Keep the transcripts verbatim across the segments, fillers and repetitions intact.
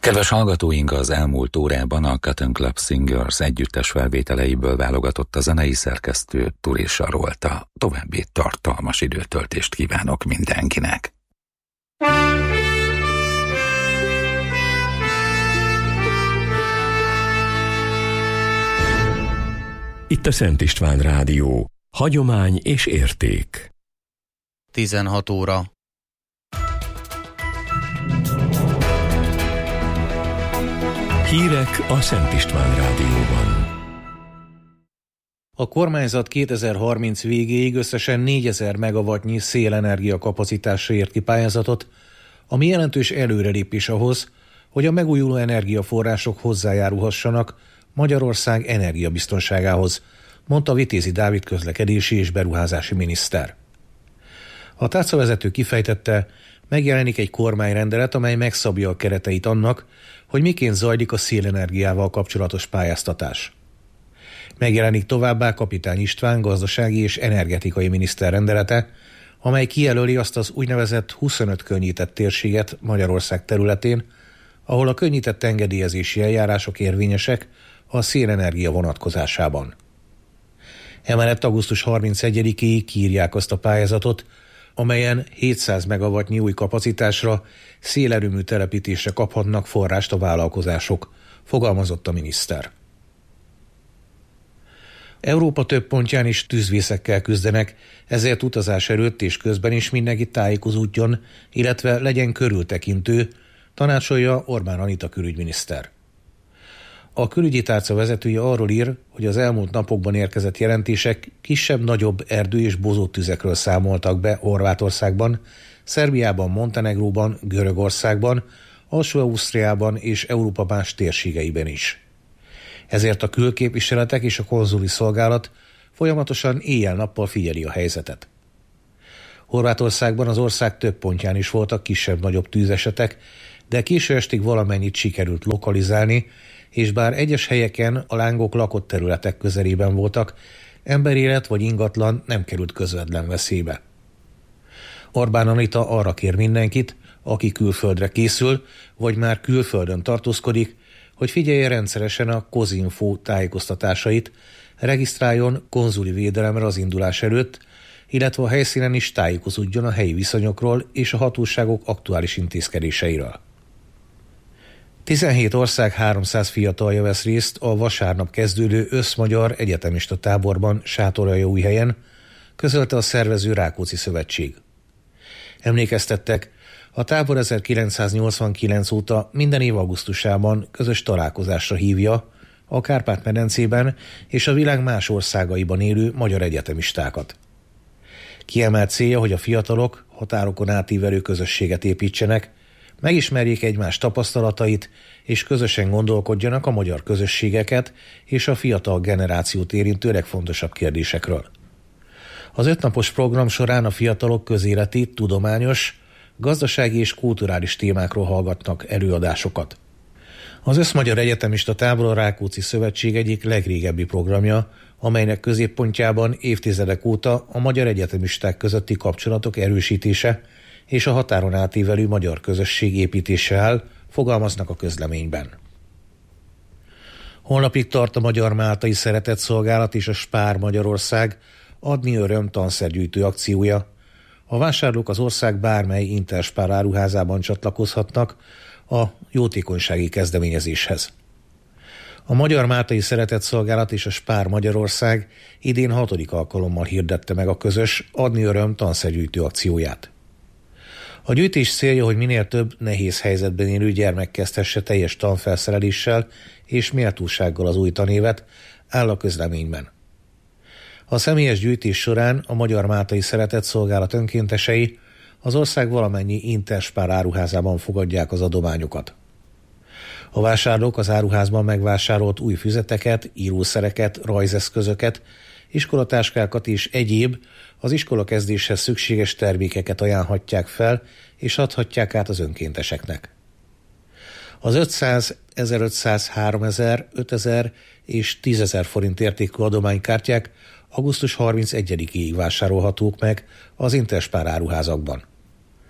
Kedves hallgatóink, az elmúlt órában a Cotton Club Singers együttes felvételeiből válogatott a zenei szerkesztő Turi Sarolta. További tartalmas időtöltést kívánok mindenkinek. Itt a Szent István Rádió. Hagyomány és érték. tizenhat óra. Hírek a Szent István Rádióban. A kormányzat kétezer-harminc végéig összesen négyezer megawattnyi szélenergia kapacitásra írt ki pályázatot, ami jelentős előrelépés ahhoz, hogy a megújuló energiaforrások hozzájárulhassanak Magyarország energiabiztonságához, mondta Vitézi Dávid közlekedési és beruházási miniszter. A tárcavezető kifejtette, megjelenik egy kormányrendelet, amely megszabja a kereteit annak, hogy miként zajlik a szélenergiával kapcsolatos pályáztatás. Megjelenik továbbá Kapitány István gazdasági és energetikai miniszter rendelete, amely kijelöli azt az úgynevezett huszonöt könnyített térséget Magyarország területén, ahol a könnyített engedélyezési eljárások érvényesek a szélenergia vonatkozásában. Emellett augusztus harmincegyedikéig kiírják azt a pályázatot, amelyen hétszáz megawattnyi új kapacitásra szélerőmű telepítésre kaphatnak forrást a vállalkozások, fogalmazott a miniszter. Európa több pontján is tűzvészekkel küzdenek, ezért utazás előtt és közben is mindenki tájékozódjon, illetve legyen körültekintő, tanácsolja Orbán Anita külügyminiszter. A külügyi tárca vezetője arról ír, hogy az elmúlt napokban érkezett jelentések kisebb-nagyobb erdő- és bozóttüzekről számoltak be Horvátországban, Szerbiában, Montenegróban, Görögországban, Alsó-Ausztriában és Európa más térségeiben is. Ezért a külképviseletek és a konzuli szolgálat folyamatosan éjjel-nappal figyeli a helyzetet. Horvátországban az ország több pontján is voltak kisebb-nagyobb tűzesetek, de késő estig valamennyit sikerült lokalizálni, és bár egyes helyeken a lángok lakott területek közelében voltak, emberélet vagy ingatlan nem került közvetlen veszélybe. Orbán Anita arra kér mindenkit, aki külföldre készül, vagy már külföldön tartózkodik, hogy figyelje rendszeresen a Kozinfo tájékoztatásait, regisztráljon konzuli védelemre az indulás előtt, illetve a helyszínen is tájékozódjon a helyi viszonyokról és a hatóságok aktuális intézkedéseiről. tizenhét ország háromszáz fiatalja vesz részt a vasárnap kezdődő összmagyar egyetemista táborban Sátoraljaújhelyen, közölte a szervező Rákóczi Szövetség. Emlékeztettek, a tábor ezerkilencszáznyolcvankilenc óta minden év augusztusában közös találkozásra hívja a Kárpát-medencében és a világ más országaiban élő magyar egyetemistákat. Kiemelt célja, hogy a fiatalok határokon átívelő közösséget építsenek, megismerjék egymás tapasztalatait, és közösen gondolkodjanak a magyar közösségeket és a fiatal generációt érintő legfontosabb kérdésekről. Az ötnapos program során a fiatalok közéleti, tudományos, gazdasági és kulturális témákról hallgatnak előadásokat. Az Összmagyar Egyetemista Tábor a Rákóczi Szövetség egyik legrégebbi programja, amelynek középpontjában évtizedek óta a magyar egyetemisták közötti kapcsolatok erősítése és a határon átívelő magyar közösség építése áll, fogalmaznak a közleményben. Holnapig tart a Magyar Máltai Szeretetszolgálat és a Spár Magyarország Adni Öröm tanszergyűjtő akciója. A vásárlók az ország bármely Interspár áruházában csatlakozhatnak a jótékonysági kezdeményezéshez. A Magyar Máltai Szeretetszolgálat és a Spár Magyarország idén hatodik alkalommal hirdette meg a közös Adni Öröm tanszergyűjtő akcióját. A gyűjtés célja, hogy minél több nehéz helyzetben élő gyermek kezdhesse teljes tanfelszereléssel és méltósággal az új tanévet, áll a közleményben. A személyes gyűjtés során a Magyar Máltai Szeretetszolgálat önkéntesei az ország valamennyi Interspár áruházában fogadják az adományokat. A vásárlók az áruházban megvásárolt új füzeteket, írószereket, rajzeszközöket, iskolatáskákat és egyéb az iskolakezdéshez szükséges termékeket ajánlhatják fel, és adhatják át az önkénteseknek. Az ötszáz, ezerötszáz, háromezer, ötezer és tízezer forint értékű adománykártyák augusztus harmincegyedikéig vásárolhatók meg az Interspár áruházakban.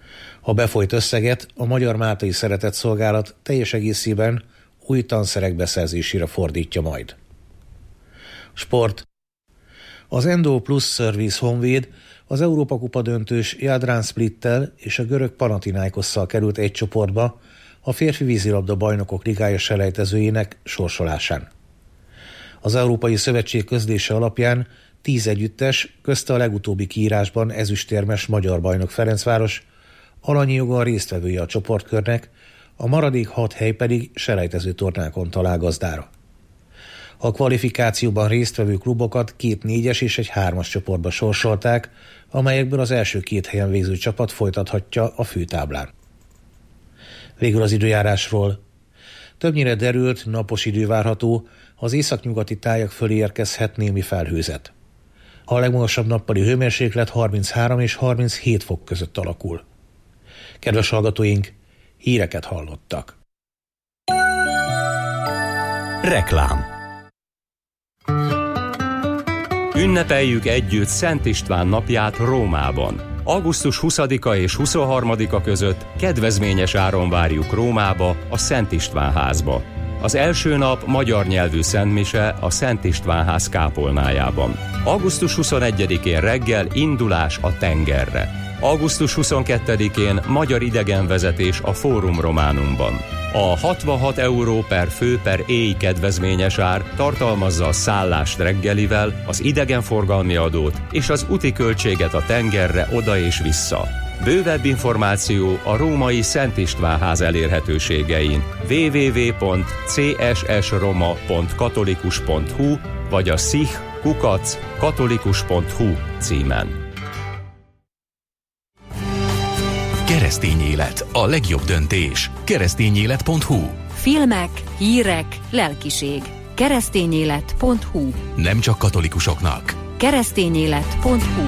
A befolyt összeget a Magyar Máltai Szeretetszolgálat teljes egészében új tanszerek beszerzésére fordítja majd. Sport. Az Endo Plus Service Honvéd az Európa-kupa döntős Jadran Splittel és a görög Panathinaikosszal került egy csoportba a férfi vízilabda bajnokok ligája selejtezőjének sorsolásán. Az Európai Szövetség közlése alapján tíz együttes, közte a legutóbbi kiírásban ezüstérmes magyar bajnok Ferencváros, alanyi jogon résztvevője a csoportkörnek, a maradék hat hely pedig selejtező tornákon talál gazdára. A kvalifikációban résztvevő klubokat két négyes és egy hármas csoportba sorsolták, amelyekből az első két helyen végző csapat folytathatja a főtáblán. Végül az időjárásról. Többnyire derült, napos idő várható, az északnyugati tájak fölé érkezhet némi felhőzet. A legmagasabb nappali hőmérséklet harminchárom és harminchét fok között alakul. Kedves hallgatóink, híreket hallottak. Reklám. Ünnepeljük együtt Szent István napját Rómában. augusztus huszadika és huszonharmadika között kedvezményes áron várjuk Rómába, a Szent István házba. Az első nap magyar nyelvű szentmise a Szent István ház kápolnájában. augusztus huszonegyedikén reggel indulás a tengerre. augusztus huszonkettedikén magyar idegenvezetés a Fórum Románumban. A hatvanhat euró per fő per éj kedvezményes ár tartalmazza a szállást reggelivel, az idegenforgalmi adót és az úti költséget a tengerre oda és vissza. Bővebb információ a római Szent István ház elérhetőségein double-u double-u double-u pont c s s roma pont katolikus pont h u vagy a szich kukac katolikus pont h u címen. Keresztény élet, a legjobb döntés. keresztényélet pont h u. Filmek, hírek, lelkiség. keresztényélet pont h u. Nem csak katolikusoknak. keresztényélet pont h u.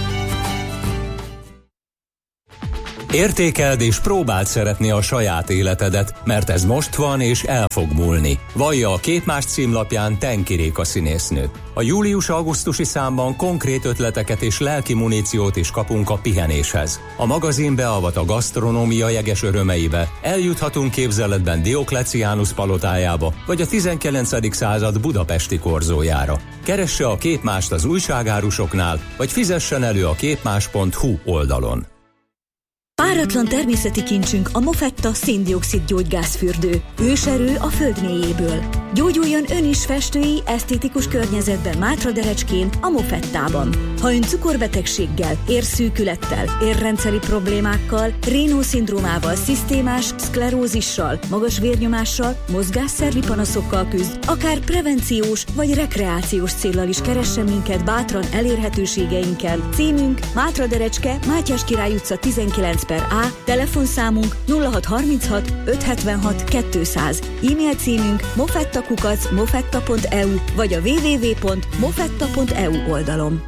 Értékeld és próbáld szeretni a saját életedet, mert ez most van és el fog múlni. Vallja a Képmás címlapján Tenki Réka színésznő. A július-augusztusi számban konkrét ötleteket és lelki muníciót is kapunk a pihenéshez. A magazin beavat a gasztronómia jeges örömeibe, eljuthatunk képzeletben Diokleciánus palotájába, vagy a tizenkilencedik század budapesti korzójára. Keresse a Képmást az újságárusoknál, vagy fizessen elő a képmás pont h u oldalon. Páratlan természeti kincsünk a Mofetta szén-dioxid gyógygázfürdő. Őserő a föld mélyéből. Gyógyuljon ön is festői, esztétikus környezetben Mátraderecskén, a Mofettában. Ha ön cukorbetegséggel, érszűkülettel, érrendszeri problémákkal, Raynaud-szindrómával, szisztémás szklerózissal, magas vérnyomással, mozgásszervi panaszokkal küzd, akár prevenciós vagy rekreációs céllal is keressen minket bátran elérhetőségeinkkel. Címünk Mátraderecske, Mátyás Király utca tizenkilenc per A, telefonszámunk nulla hat harminchat ötszázhetvenhat kétszáz, e-mail címünk mofettakukac mofetta pont e u vagy a double-u double-u double-u pont mofetta pont e u oldalon.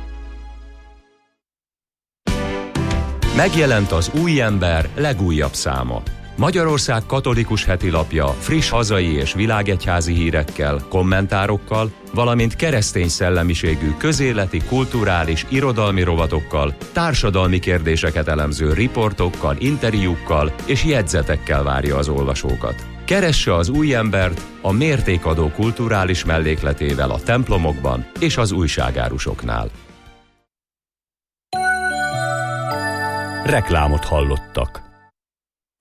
Megjelent az Új Ember legújabb száma. Magyarország katolikus hetilapja friss hazai és világegyházi hírekkel, kommentárokkal, valamint keresztény szellemiségű közéleti, kulturális, irodalmi rovatokkal, társadalmi kérdéseket elemző riportokkal, interjúkkal és jegyzetekkel várja az olvasókat. Keresse az Új Embert a mértékadó kulturális mellékletével a templomokban és az újságárusoknál. Reklámot hallottak.